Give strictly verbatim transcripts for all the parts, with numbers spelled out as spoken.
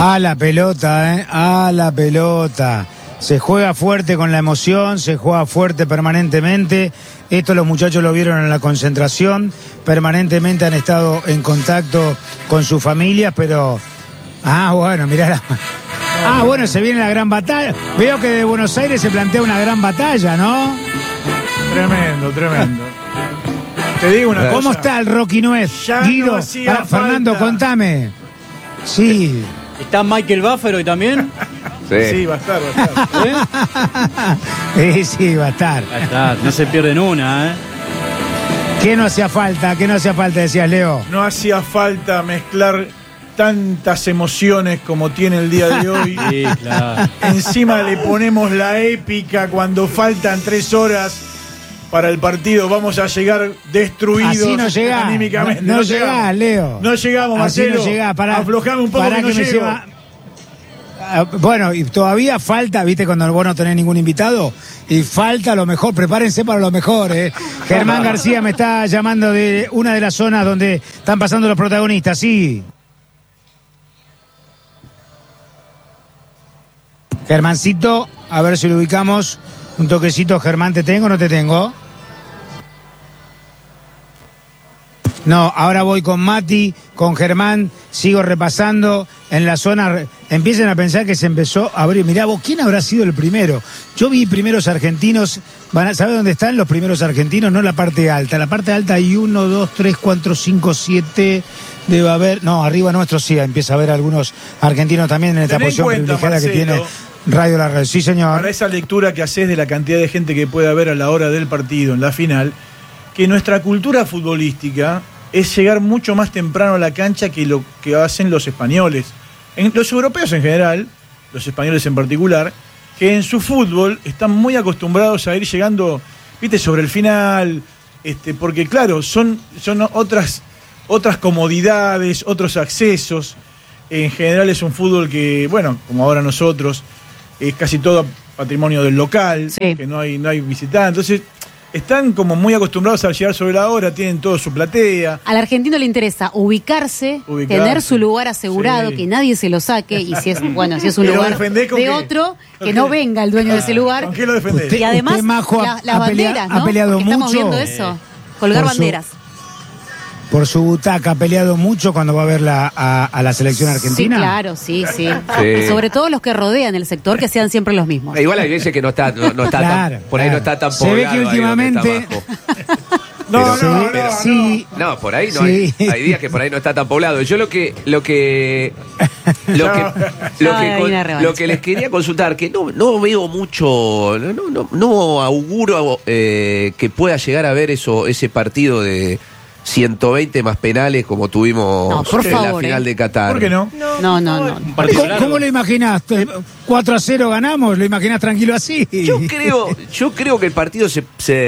A la pelota, ¿eh? A la pelota. Se juega fuerte con la emoción, se juega fuerte permanentemente. Esto los muchachos lo vieron en la concentración. Permanentemente han estado en contacto con sus familias, pero... Ah, bueno, mirá la... Ah, bueno, se viene la gran batalla. Veo que de Buenos Aires se plantea una gran batalla, ¿no? Tremendo, tremendo. Te digo una cosa. ¿Cómo está el Rocky Nuez? Ya Guido, no para, Fernando, contame. Sí. ¿Está Michael Buffett hoy también? Sí. Sí, va a estar, va a estar. ¿Eh? Sí, sí, va a estar. Va a estar, no se pierden una, ¿eh? ¿Qué no hacía falta? ¿Qué no hacía falta, decías, Leo? No hacía falta mezclar tantas emociones como tiene el día de hoy. Sí, claro. Encima le ponemos la épica cuando faltan tres horas para el partido. Vamos a llegar destruidos. Así no llegás, anímicamente. No, no, no llegás, Leo. No llegamos, Marcelo. Así no llegás. Pará, aflojame un poco pará que no que me llego. lleva... Bueno, y todavía falta, viste, cuando vos no tenés ningún invitado, y falta lo mejor, prepárense para lo mejor, ¿eh? Germán García me está llamando de una de las zonas donde están pasando los protagonistas, sí. Germancito, a ver si lo ubicamos. Un toquecito, Germán, ¿te tengo o no te tengo? No, ahora voy con Mati, con Germán, sigo repasando en la zona. Empiecen a pensar que se empezó a abrir. Mirá vos, ¿quién habrá sido el primero? Yo vi primeros argentinos. ¿Sabés dónde están los primeros argentinos? No en la parte alta. En la parte alta hay uno, dos, tres, cuatro, cinco, siete. Debe haber. No, arriba nuestro sí, empieza a haber algunos argentinos también en esta Ten posición en cuenta, privilegiada que Marcelo, tiene Radio La Red. Sí, señor. Para esa lectura que haces de la cantidad de gente que puede haber a la hora del partido, en la final, que nuestra cultura futbolística es llegar mucho más temprano a la cancha que lo que hacen los españoles. En, los europeos en general, los españoles en particular, que en su fútbol están muy acostumbrados a ir llegando, viste, sobre el final, este, porque claro, son, son otras, otras comodidades, otros accesos. En general es un fútbol que, bueno, como ahora nosotros, es casi todo patrimonio del local, sí. Que no hay, no hay visitantes. Entonces, están como muy acostumbrados a llegar sobre la hora, tienen todo su platea. Al argentino le interesa ubicarse, ubicarse. tener su lugar asegurado, sí. Que nadie se lo saque, y si es, bueno, si es un lugar de qué? Otro, que qué? No venga el dueño ah, de ese lugar. ¿Con qué lo defendés? Y además, usted, Majo, la, las banderas, ¿no? Ha peleado Porque mucho. Estamos viendo eso, colgar banderas. Su, por su butaca, ¿ha peleado mucho cuando va a ver la, a, a la selección argentina? Sí, claro, sí, sí, sí. Y sobre todo los que rodean el sector, que sean siempre los mismos. Igual hay veces que no está, no, no está claro, tan, por ahí claro. no está tan Se poblado. ve que últimamente... No, pero, no, pero, no, sí. no, por ahí no sí. hay, hay días que por ahí no está tan poblado. Yo lo que lo que lo que lo que, con, lo que les quería consultar, que no no veo mucho, no no no auguro eh, que pueda llegar a ver eso ese partido de ciento veinte más penales como tuvimos no, por en favor, la final eh. de Qatar. ¿Por qué no? No, no, no. no. ¿Cómo, ¿Cómo lo imaginaste? cuatro a cero ganamos, ¿lo imaginás tranquilo así? Yo creo, yo creo que el partido se,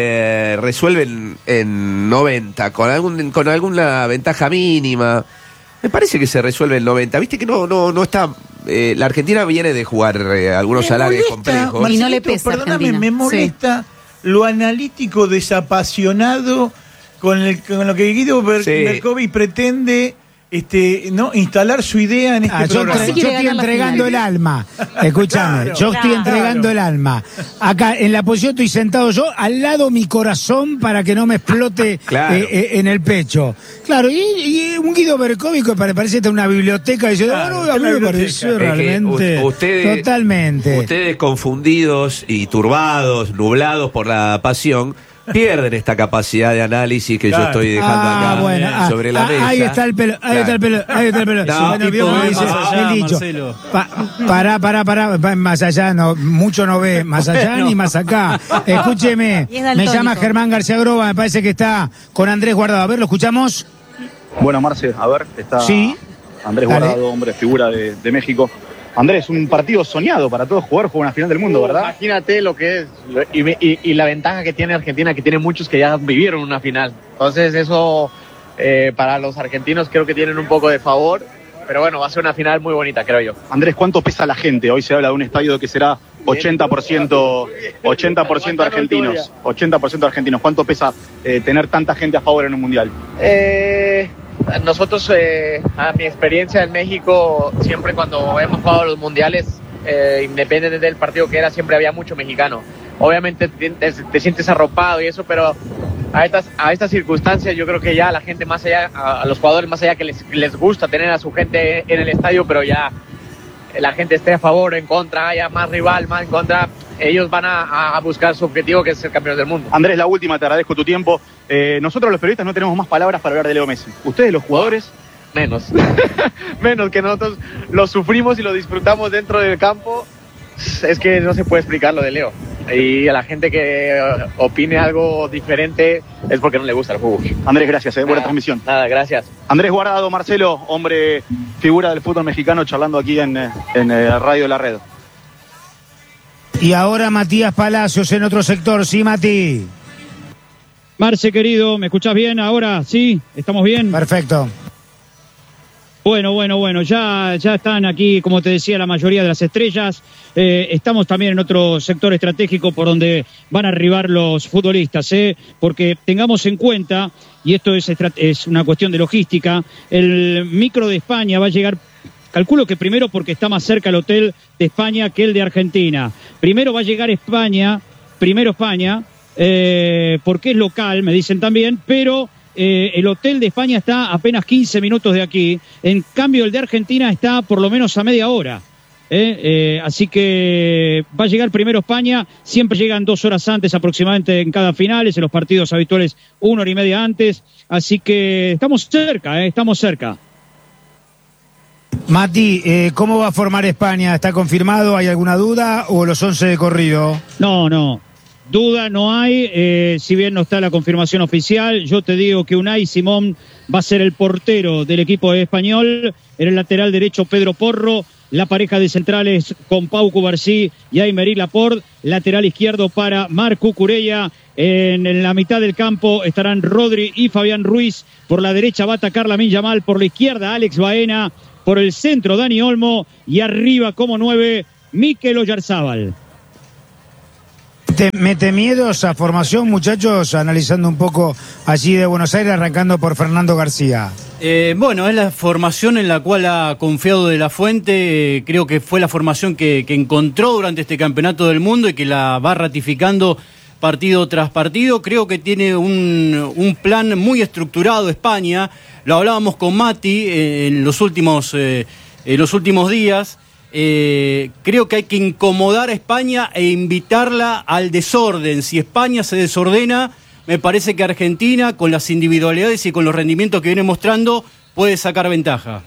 se resuelve en, en noventa, con algún con alguna ventaja mínima. Me parece que se resuelve en noventa. Viste que no no no está eh, la Argentina viene de jugar eh, algunos salarios complejos. Marcelito, y no le pesa. Perdóname, Argentina. me molesta sí. Lo analítico desapasionado con, el, con lo que Guido Ber sí. Berkovic pretende este, ¿no? instalar su idea en este ah, programa. Yo, yo estoy entregando el alma. Escúchame, claro, yo estoy claro. entregando el alma. Acá en la posición estoy sentado yo, al lado mi corazón para que no me explote claro. eh, eh, en el pecho. Claro, y, y un Guido Berkovic que parece estar en una biblioteca y dice, claro, no, no, a mí me pareció es realmente ustedes, totalmente. Ustedes confundidos y turbados, nublados por la pasión, pierden esta capacidad de análisis que claro. yo estoy dejando ah, acá bueno, ah, sobre la ah, mesa. Ahí está el pelo, ahí claro. está el pelo, ahí está el pelo. No, sí, tipo, no, dice, más allá, el dicho. Pa, pará, pará, pará, más allá, no, mucho no ve, más allá no. Ni más acá. Escúcheme, me llama Germán García Groba, me parece que está con Andrés Guardado. A ver, ¿lo escuchamos? Bueno, Marce, a ver, está sí. Andrés Dale. Guardado, hombre, figura de, de México. Andrés, un partido soñado para todos jugar, jugar una final del mundo, ¿verdad? Imagínate lo que es y, y, y la ventaja que tiene Argentina, que tiene muchos que ya vivieron una final. Entonces eso eh, para los argentinos creo que tienen un poco de favor, pero bueno, va a ser una final muy bonita, creo yo. Andrés, ¿cuánto pesa la gente? Hoy se habla de un estadio que será ochenta por ciento, ochenta por ciento argentinos, ochenta por ciento argentinos. ¿Cuánto pesa eh, tener tanta gente a favor en un mundial? Eh... nosotros, eh, a mi experiencia en México, siempre cuando hemos jugado los mundiales, eh, independientemente del partido que era, siempre había mucho mexicano. Obviamente te, te, te sientes arropado y eso, pero a estas, a estas circunstancias yo creo que ya la gente más allá, a, a los jugadores más allá que les, les gusta tener a su gente en el estadio, pero ya la gente esté a favor o en contra, haya más rival, más en contra, ellos van a, a buscar su objetivo, que es ser campeón del mundo. Andrés, la última, te agradezco tu tiempo. Eh, nosotros los periodistas no tenemos más palabras para hablar de Leo Messi. Ustedes, los jugadores... Menos. Menos, que nosotros lo sufrimos y lo disfrutamos dentro del campo. Es que no se puede explicar lo de Leo. Y a la gente que opine algo diferente es porque no le gusta el fútbol. Andrés, gracias, eh, buena nada, transmisión. Nada, gracias. Andrés Guardado, Marcelo, hombre, figura del fútbol mexicano, charlando aquí en, en eh, Radio La Red. Y ahora Matías Palacios en otro sector. Sí, Mati. Marce, querido, ¿me escuchás bien ahora? ¿Sí? ¿Estamos bien? Perfecto. Bueno, bueno, bueno, ya, ya están aquí, como te decía, la mayoría de las estrellas. Eh, estamos también en otro sector estratégico por donde van a arribar los futbolistas, ¿eh? Porque tengamos en cuenta, y esto es, es una cuestión de logística, el micro de España va a llegar, calculo que primero porque está más cerca el hotel de España que el de Argentina. Primero va a llegar España, primero España, eh, porque es local, me dicen también, pero... Eh, el hotel de España está a apenas quince minutos de aquí, en cambio el de Argentina está por lo menos a media hora. ¿eh? Eh, así que va a llegar primero España, siempre llegan dos horas antes aproximadamente en cada finales, en los partidos habituales una hora y media antes, así que estamos cerca, ¿eh? estamos cerca. Mati, eh, ¿cómo va a formar España? ¿Está confirmado? ¿Hay alguna duda? ¿O los once de corrido? No, no. Duda no hay, eh, si bien no está la confirmación oficial, yo te digo que Unai Simón va a ser el portero del equipo español, en el lateral derecho Pedro Porro, la pareja de centrales con Pau Cubarsí y Aymeric Laporte, lateral izquierdo para Marc Cucurella, en, en la mitad del campo estarán Rodri y Fabián Ruiz, por la derecha va a atacar Lamine Yamal, por la izquierda Alex Baena, por el centro Dani Olmo y arriba como nueve Mikel Oyarzábal. ¿Te mete miedo esa formación, muchachos? Analizando un poco allí de Buenos Aires, arrancando por Fernando García. Eh, bueno, es la formación en la cual ha confiado De La Fuente. Eh, creo que fue la formación que, que encontró durante este campeonato del mundo y que la va ratificando partido tras partido. Creo que tiene un, un plan muy estructurado España. Lo hablábamos con Mati eh, en los últimos, eh, en los últimos días. Eh, creo que hay que incomodar a España e invitarla al desorden. Si España se desordena, me parece que Argentina, con las individualidades y con los rendimientos que viene mostrando, puede sacar ventaja.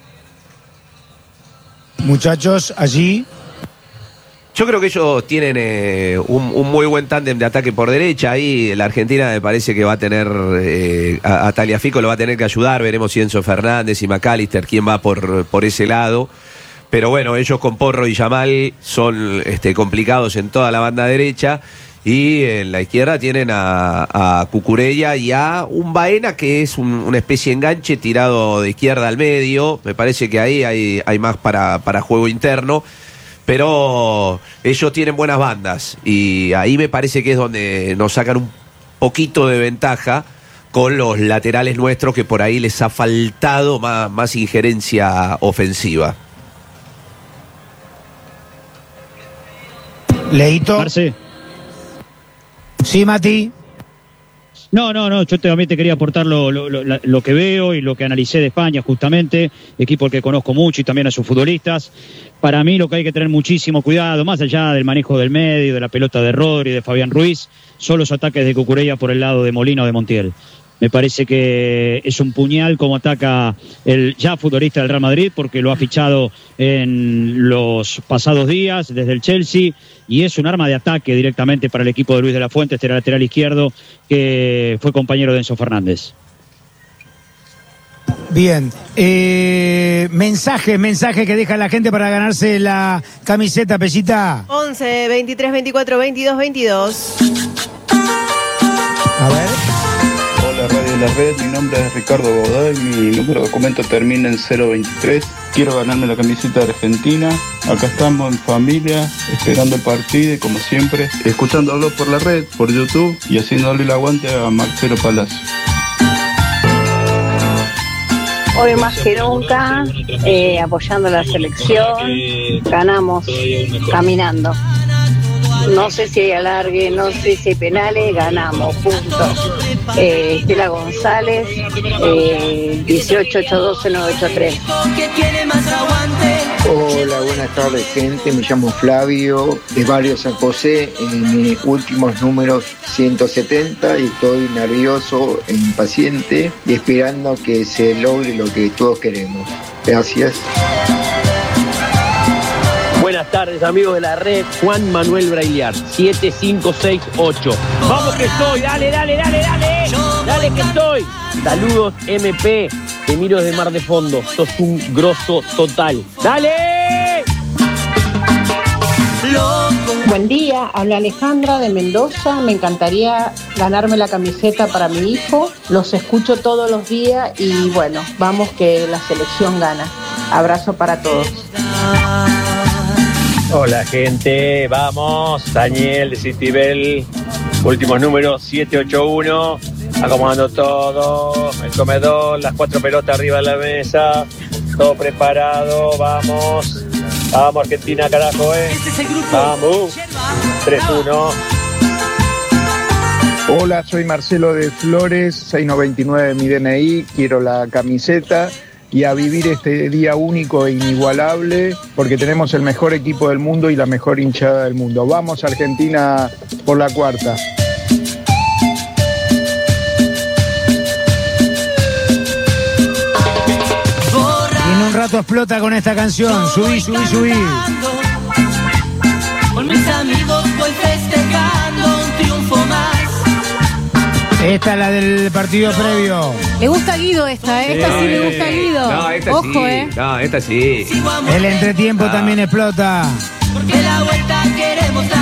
Muchachos, allí... Yo creo que ellos tienen eh, un, un muy buen tándem de ataque por derecha. Ahí la Argentina me parece que va a tener, eh, a, a Tagliafico lo va a tener que ayudar. Veremos si Enzo Fernández y McAllister, quién va por, por ese lado. Pero bueno, ellos con Porro y Yamal son este, complicados en toda la banda derecha. Y en la izquierda tienen a, a Cucurella y a un Baena, que es un, una especie de enganche tirado de izquierda al medio. Me parece que ahí hay, hay más para, para juego interno. Pero ellos tienen buenas bandas. Y ahí me parece que es donde nos sacan un poquito de ventaja con los laterales nuestros, que por ahí les ha faltado más, más injerencia ofensiva. Leito. Marce. Sí, Mati. No, no, no, yo también te quería aportar lo, lo, lo, lo que veo y lo que analicé de España justamente, equipo al que conozco mucho y también a sus futbolistas. Para mí lo que hay que tener muchísimo cuidado, más allá del manejo del medio, de la pelota de Rodri, de Fabián Ruiz, son los ataques de Cucurella por el lado de Molina o de Montiel. Me parece que es un puñal como ataca el ya futbolista del Real Madrid, porque lo ha fichado en los pasados días desde el Chelsea, y es un arma de ataque directamente para el equipo de Luis de la Fuente, este lateral izquierdo que fue compañero de Enzo Fernández. Bien, eh, mensaje, mensaje que deja la gente para ganarse la camiseta, Pellita. once, veintitrés, veinticuatro, veintidós, veintidós. A ver. Hola Radio La Red, mi nombre es Ricardo Godoy, mi número de documento termina en cero veintitrés. Quiero ganarme la camiseta de Argentina. Acá estamos en familia, esperando el partido y como siempre, escuchándolo por la red, por YouTube y haciéndole el aguante a Marcelo Palacio. Hoy más que nunca, eh, apoyando la selección, ganamos caminando. No sé si hay alargue, no sé si hay penales, ganamos, punto. Eh, Estela González, eh, dieciocho ocho doce nueve ocho tres. Hola, buenas tardes, gente. Me llamo Flavio, de Barrio San José, en mis últimos números ciento setenta, y estoy nervioso e impaciente y esperando que se logre lo que todos queremos. Gracias. Buenas tardes, amigos de la red. Juan Manuel Brailiar, siete cinco seis ocho. ¡Vamos que estoy! ¡Dale, dale, dale, dale! ¡Dale que estoy! Saludos, M P. Te miro desde Mar de Fondo. Sos un grosso total. ¡Dale! Buen día, habla Alejandra de Mendoza. Me encantaría ganarme la camiseta para mi hijo. Los escucho todos los días y bueno, vamos que la selección gana. Abrazo para todos. Hola gente, vamos, Daniel de Citibel, últimos números siete ocho uno, acomodando todo, el comedor, las cuatro pelotas arriba de la mesa, todo preparado, vamos, vamos Argentina carajo, eh, vamos, tres uno. Hola, soy Marcelo de Flores, seis noventa y nueve mi D N I, quiero la camiseta. Y a vivir este día único e inigualable, porque tenemos el mejor equipo del mundo y la mejor hinchada del mundo. Vamos Argentina por la cuarta. Y en un rato explota con esta canción. Subí, subí, subí. Con mis amigos voy festejando un triunfo más. Esta es la del partido previo. Le gusta a Guido esta, ¿eh? Esta sí, sí le gusta a Guido. No, esta Ojo, sí. ¿eh? No, esta sí. El entretiempo ah. también explota. Porque la vuelta queremos dar.